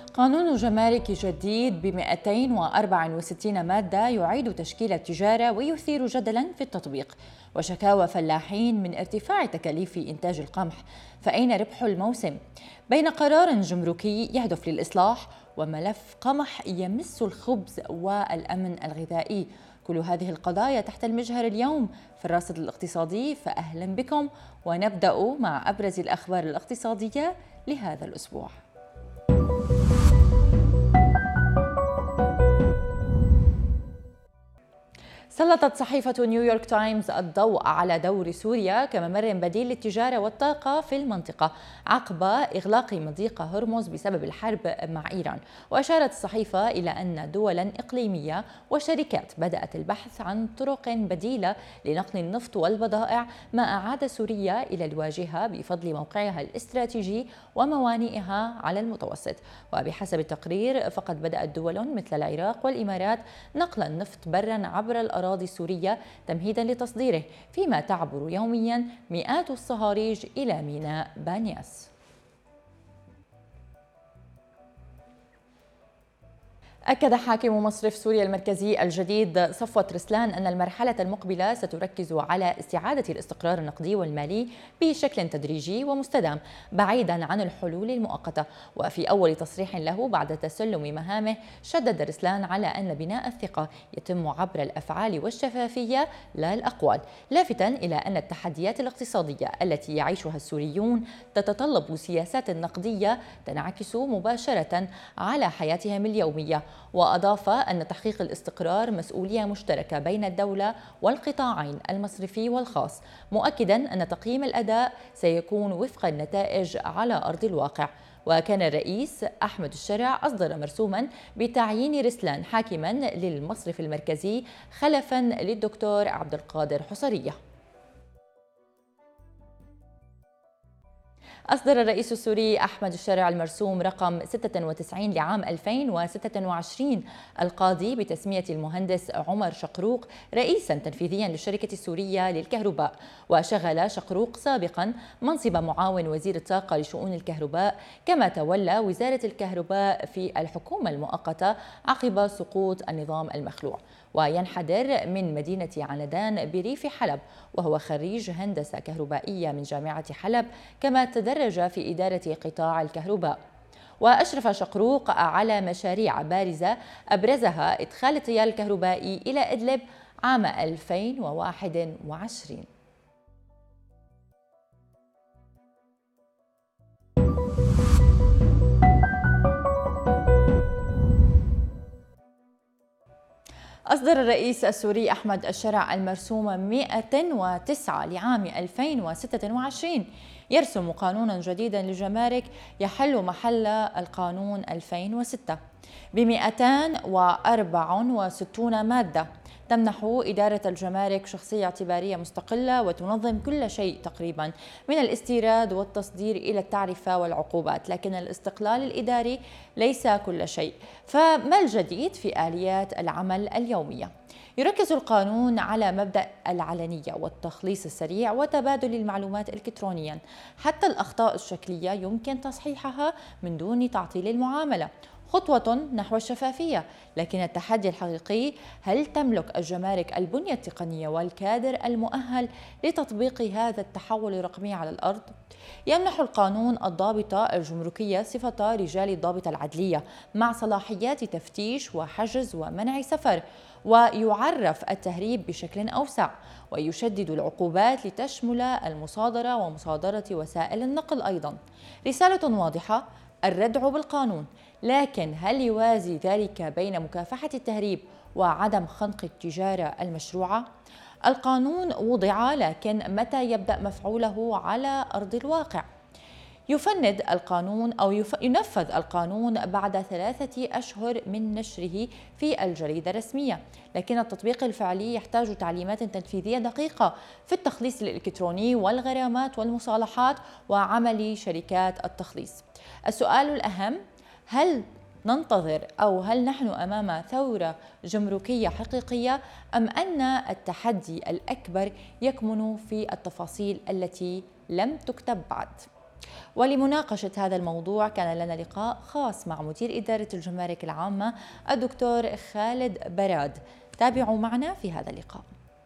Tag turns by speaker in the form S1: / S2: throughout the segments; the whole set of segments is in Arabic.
S1: قانون جماركي جديد ب 264 مادة يعيد تشكيل التجارة ويثير جدلا في التطبيق، وشكاوى فلاحين من ارتفاع تكاليف إنتاج القمح. فأين ربح الموسم؟ بين قرار جمركي يهدف للإصلاح وملف قمح يمس الخبز والأمن الغذائي. كل هذه القضايا تحت المجهر اليوم في الراصد الاقتصادي، فأهلا بكم ونبدأ مع أبرز الأخبار الاقتصادية لهذا الأسبوع. سلطت صحيفة نيويورك تايمز الضوء على دور سوريا كممر بديل للتجارة والطاقة في المنطقة عقب إغلاق مضيق هرمز بسبب الحرب مع إيران. وأشارت الصحيفة إلى أن دولا إقليمية وشركات بدأت البحث عن طرق بديلة لنقل النفط والبضائع، ما أعاد سوريا إلى الواجهة بفضل موقعها الاستراتيجي وموانئها على المتوسط. وبحسب التقرير فقد بدأت دول مثل العراق والإمارات نقل النفط برا عبر الأراضي السورية تمهيدا لتصديره، فيما تعبر يوميا مئات الصهاريج إلى ميناء بانياس. أكد حاكم مصرف سوريا المركزي الجديد صفوة رسلان أن المرحلة المقبلة ستركز على استعادة الاستقرار النقدي والمالي بشكل تدريجي ومستدام بعيدا عن الحلول المؤقتة. وفي أول تصريح له بعد تسلم مهامه شدد رسلان على أن بناء الثقة يتم عبر الأفعال والشفافية لا الأقوال، لافتا إلى أن التحديات الاقتصادية التي يعيشها السوريون تتطلب سياسات نقدية تنعكس مباشرة على حياتهم اليومية. وأضاف أن تحقيق الاستقرار مسؤولية مشتركة بين الدولة والقطاعين المصرفي والخاص، مؤكدا أن تقييم الأداء سيكون وفق النتائج على أرض الواقع. وكان الرئيس أحمد الشرع أصدر مرسوما بتعيين رسلان حاكما للمصرف المركزي خلفا للدكتور عبد القادر حصرية. أصدر الرئيس السوري أحمد الشرع المرسوم رقم 96 لعام 2026 القاضي بتسمية المهندس عمر شقروق رئيسا تنفيذيا للشركة السورية للكهرباء. وشغل شقروق سابقا منصب معاون وزير الطاقة لشؤون الكهرباء، كما تولى وزارة الكهرباء في الحكومة المؤقتة عقب سقوط النظام المخلوع. وينحدر من مدينة عندان بريف حلب، وهو خريج هندسة كهربائية من جامعة حلب، كما تدرج في إدارة قطاع الكهرباء. وأشرف شقروق على مشاريع بارزة أبرزها إدخال التيار الكهربائي إلى إدلب عام 2021. أصدر الرئيس السوري أحمد الشرع المرسوم 109 لعام 2026 يرسم قانونا جديدا للجمارك يحل محل القانون 2006 ب 264 مادة تمنح إدارة الجمارك شخصية اعتبارية مستقلة وتنظم كل شيء تقريبا من الاستيراد والتصدير إلى التعرفة والعقوبات، لكن الاستقلال الإداري ليس كل شيء. فما الجديد في آليات العمل اليومية؟ يركز القانون على مبدأ العلنية والتخليص السريع وتبادل المعلومات إلكترونيا. حتى الأخطاء الشكلية يمكن تصحيحها من دون تعطيل المعاملة، خطوة نحو الشفافية. لكن التحدي الحقيقي، هل تملك الجمارك البنية التقنية والكادر المؤهل لتطبيق هذا التحول الرقمي على الأرض؟ يمنح القانون الضابطة الجمركية صفة رجال الضابطة العدلية مع صلاحيات تفتيش وحجز ومنع سفر، ويعرف التهريب بشكل أوسع، ويشدد العقوبات لتشمل المصادرة ومصادرة وسائل النقل أيضا. رسالة واضحة، الردع بالقانون، لكن هل يوازي ذلك بين مكافحة التهريب وعدم خنق التجارة المشروعة؟ القانون وضع، لكن متى يبدأ مفعوله على أرض الواقع؟ يفند القانون أو ينفذ القانون بعد 3 أشهر من نشره في الجريدة الرسمية، لكن التطبيق الفعلي يحتاج تعليمات تنفيذية دقيقة في التخليص الإلكتروني والغرامات والمصالحات وعمل شركات التخليص. السؤال الأهم، هل ننتظر أو هل نحن أمام ثورة جمركية حقيقية، أم أن التحدي الأكبر يكمن في التفاصيل التي لم تكتب بعد؟ ولمناقشة هذا الموضوع كان لنا لقاء خاص مع مدير إدارة الجمارك العامة الدكتور خالد براد. تابعوا معنا في هذا اللقاء.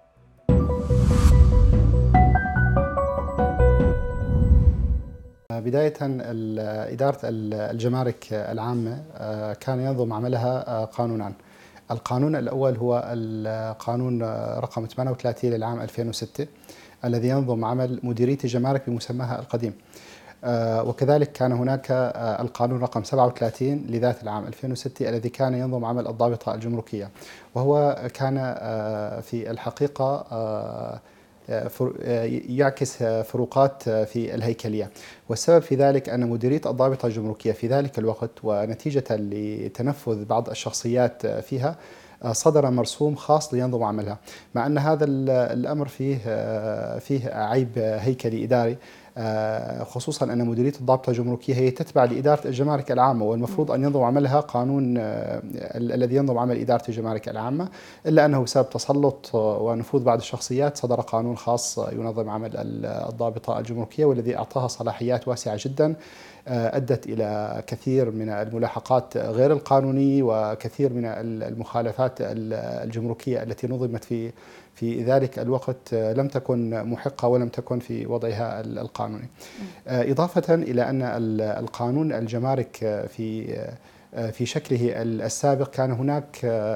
S2: بداية إدارة الجمارك العامة كان ينظم عملها قانونان. القانون الأول هو القانون رقم 38 للعام 2006 الذي ينظم عمل مديرية الجمارك بمسماها القديم، وكذلك كان هناك القانون رقم 37 لذات العام 2006 الذي كان ينظم عمل الضابطة الجمركية، وهو كان في الحقيقة يعكس فروقات في الهيكلية. والسبب في ذلك أن مديرية الضابطة الجمركية في ذلك الوقت ونتيجة لتنفذ بعض الشخصيات فيها صدر مرسوم خاص لينظم عملها، مع أن هذا الأمر فيه عيب هيكلي إداري، خصوصا أن مديرية الضابطة الجمركية هي تتبع لإدارة الجمارك العامة، والمفروض أن ينظم عملها قانون الذي ينظم عمل إدارة الجمارك العامة، إلا أنه بسبب تسلط ونفوذ بعض الشخصيات صدر قانون خاص ينظم عمل الضابطة الجمركية، والذي أعطاها صلاحيات واسعة جدا أدت إلى كثير من الملاحقات غير القانونية وكثير من المخالفات الجمركية التي نظمت في ذلك الوقت لم تكن محقة ولم تكن في وضعها القانوني. إضافة إلى أن القانون الجمارك في شكله السابق كان هناك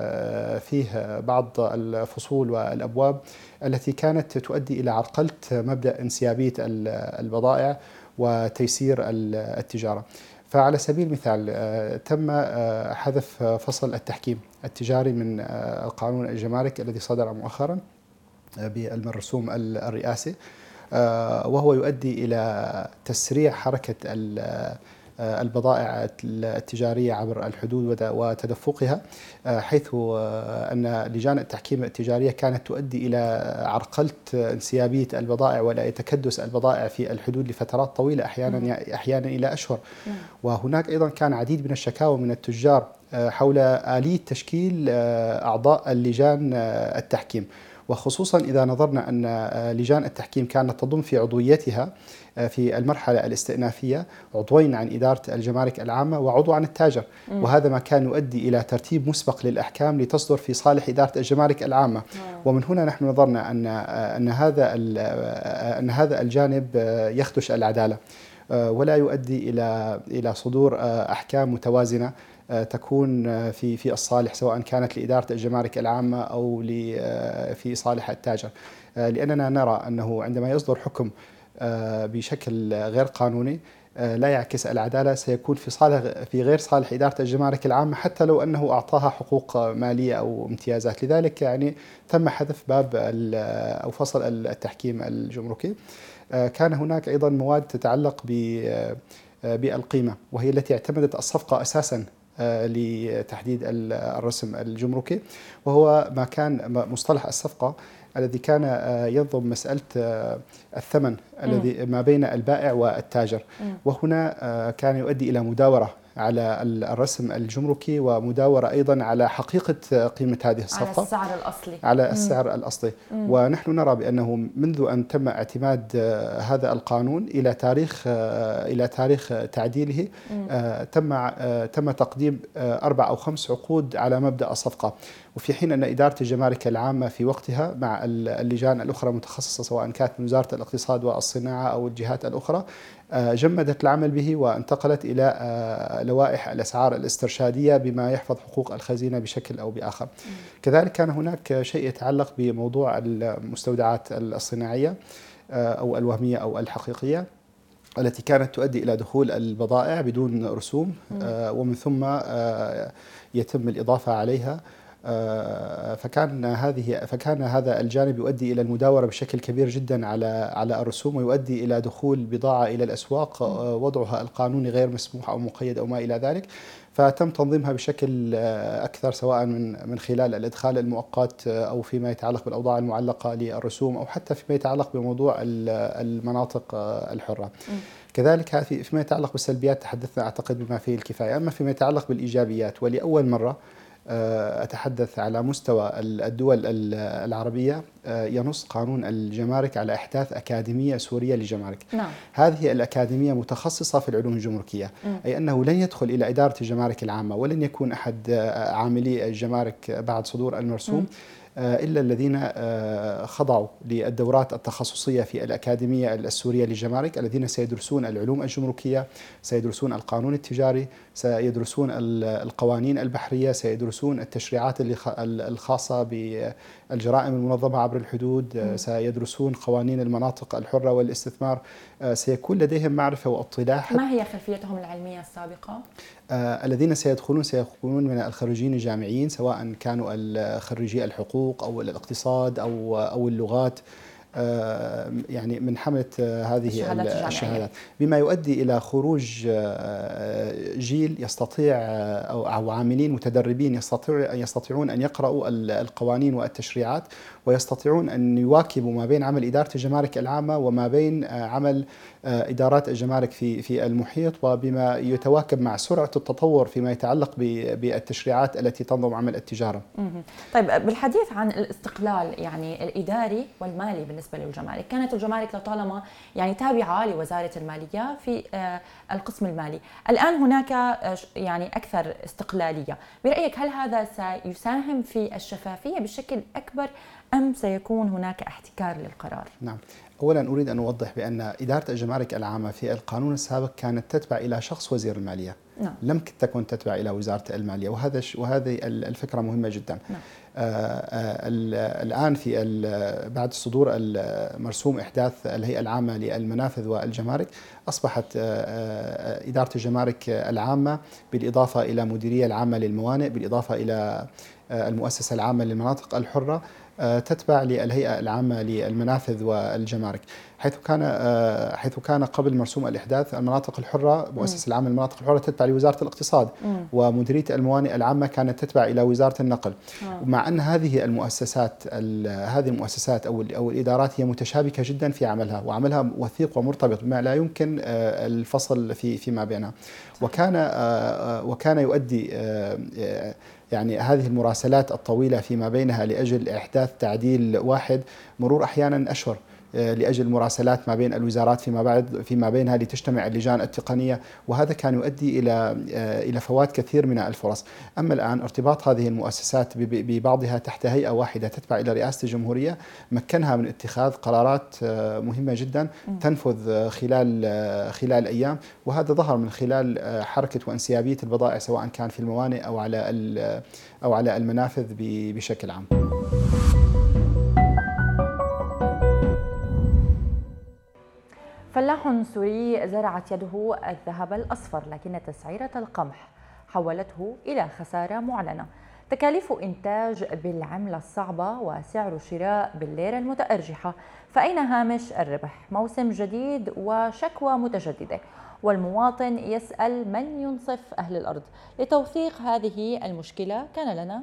S2: فيه بعض الفصول والأبواب التي كانت تؤدي إلى عرقلة مبدأ انسيابية البضائع وتيسير التجارة. فعلى سبيل المثال تم حذف فصل التحكيم التجاري من قانون الجمارك الذي صدر مؤخرا بالرسوم الرئاسي، وهو يؤدي إلى تسريع حركة البضائع التجارية عبر الحدود وتدفقها، حيث أن لجان التحكيم التجارية كانت تؤدي إلى عرقلة انسيابية البضائع ولا تكدس البضائع في الحدود لفترات طويلة، أحيانا إلى أشهر. وهناك أيضا كان عديد من الشكاوى من التجار حول آلية تشكيل أعضاء اللجان التحكيم، وخصوصا إذا نظرنا أن لجان التحكيم كانت تضم في عضويتها في المرحلة الاستئنافية عضوين عن إدارة الجمارك العامة وعضو عن التاجر، وهذا ما كان يؤدي إلى ترتيب مسبق للأحكام لتصدر في صالح إدارة الجمارك العامة. ومن هنا نحن نظرنا أن هذا الجانب يخدش العدالة ولا يؤدي إلى صدور أحكام متوازنة تكون في الصالح، سواء كانت لإدارة الجمارك العامة أو في صالح التاجر، لأننا نرى أنه عندما يصدر حكم بشكل غير قانوني لا يعكس العدالة، سيكون في غير صالح إدارة الجمارك العامة حتى لو أنه أعطاها حقوق مالية أو امتيازات. لذلك يعني تم حذف باب أو فصل التحكيم الجمركي. كان هناك أيضا مواد تتعلق بالقيمة، وهي التي اعتمدت الصفقة أساسا لتحديد الرسم الجمركي، وهو ما كان مصطلح الصفقة الذي كان ينظم مسألة الثمن الذي ما بين البائع والتاجر، وهنا كان يؤدي إلى مداورة على الرسم الجمركي ومداورة أيضا على حقيقة قيمة هذه الصفقة، على السعر الأصلي. ونحن نرى بأنه منذ أن تم اعتماد هذا القانون إلى تاريخ تعديله تم تقديم 4 أو 5 عقود على مبدأ الصفقة، وفي حين أن إدارة الجمارك العامة في وقتها مع اللجان الأخرى المتخصصة سواء كانت من وزارة الاقتصاد والصناعة أو الجهات الأخرى جمدت العمل به وانتقلت إلى لوائح الأسعار الاسترشادية بما يحفظ حقوق الخزينة بشكل أو بآخر. كذلك كان هناك شيء يتعلق بموضوع المستودعات الصناعية أو الوهمية أو الحقيقية التي كانت تؤدي إلى دخول البضائع بدون رسوم، ومن ثم يتم الإضافة عليها. فكان هذا الجانب يؤدي إلى المداورة بشكل كبير جدا على الرسوم، ويؤدي إلى دخول بضاعة إلى الأسواق وضعها القانوني غير مسموح أو مقيد أو ما إلى ذلك. فتم تنظيمها بشكل أكثر، سواء من خلال الإدخال المؤقت أو فيما يتعلق بالأوضاع المعلقة للرسوم أو حتى فيما يتعلق بموضوع المناطق الحرة. كذلك فيما يتعلق بالسلبيات تحدثنا أعتقد بما فيه الكفاية. أما فيما يتعلق بالإيجابيات، ولأول مرة أتحدث على مستوى الدول العربية ينص قانون الجمارك على إحداث أكاديمية سورية للجمارك.
S1: نعم.
S2: هذه الأكاديمية متخصصة في العلوم الجمركية، أي أنه لن يدخل إلى إدارة الجمارك العامة ولن يكون أحد عاملي الجمارك بعد صدور المرسوم إلا الذين خضعوا للدورات التخصصية في الأكاديمية السورية للجمارك، الذين سيدرسون العلوم الجمركية، سيدرسون القانون التجاري، سيدرسون القوانين البحرية، سيدرسون التشريعات الخاصة بالجرائم المنظمة عبر الحدود، سيدرسون قوانين المناطق الحرة والاستثمار. سيكون لديهم معرفة واطلاع.
S1: ما هي خلفيتهم العلمية السابقة؟
S2: الذين سيكونون من الخريجين الجامعيين، سواء كانوا خريجي الحقوق أو الاقتصاد أو اللغات، يعني من حملة هذه الشهادات، بما يؤدي إلى خروج جيل يستطيع أو عاملين متدربين يستطيعون أن يقرأوا القوانين والتشريعات، ويستطيعون أن يواكبوا ما بين عمل إدارة الجمارك العامة وما بين عمل إدارات الجمارك في المحيط، وبما يتواكب مع سرعة التطور فيما يتعلق بالتشريعات التي تنظم عمل التجارة.
S1: طيب، بالحديث عن الاستقلال يعني الإداري والمالي بالنسبة للجمارك، كانت الجمارك لطالما يعني تابعة لوزارة المالية في القسم المالي، الآن هناك يعني أكثر استقلالية. برأيك هل هذا سيساهم في الشفافية بشكل أكبر أم سيكون هناك احتكار للقرار؟
S2: نعم، أولا أريد أن أوضح بأن إدارة الجمارك العامة في القانون السابق كانت تتبع إلى شخص وزير المالية.
S1: نعم.
S2: لم تكن تتبع إلى وزارة المالية، وهذه الفكرة مهمة جدا.
S1: نعم.
S2: الآن بعد صدور المرسوم إحداث الهيئة العامة للمنافذ والجمارك، أصبحت إدارة الجمارك العامة بالإضافة إلى المديرية العامة للموانئ، بالإضافة إلى المؤسسة العامة للمناطق الحرة، تتبع للهيئة العامة للمنافذ والجمارك، حيث كان قبل مرسوم الإحداث المناطق الحرة، المؤسسة العامة للمناطق الحرة تتبع لوزارة الاقتصاد، ومديرية الموانئ العامة كانت تتبع إلى وزارة النقل. مع أن هذه المؤسسات أو الإدارات هي متشابكة جدا في عملها، وعملها وثيق ومرتبط بما لا يمكن الفصل فيما بينها، وكان يؤدي يعني هذه المراسلات الطويلة فيما بينها لأجل إحداث تعديل واحد مرور أحيانا أشهر لأجل مراسلات ما بين الوزارات فيما بينها لتجتمع اللجان التقنية، وهذا كان يؤدي إلى فوات كثير من الفرص. أما الآن ارتباط هذه المؤسسات ببعضها تحت هيئة واحدة تتبع إلى رئاسة الجمهورية مكنها من اتخاذ قرارات مهمة جدا تنفذ خلال أيام، وهذا ظهر من خلال حركة وانسيابية البضائع، سواء كان في الموانئ أو على المنافذ بشكل عام.
S1: فلاح سوري زرعت يده الذهب الأصفر، لكن تسعيرة القمح حولته إلى خسارة معلنة. تكاليف إنتاج بالعملة الصعبة وسعر شراء بالليرة المتأرجحة، فأين هامش الربح؟ موسم جديد وشكوى متجددة، والمواطن يسأل من ينصف أهل الأرض. لتوثيق هذه المشكلة كان لنا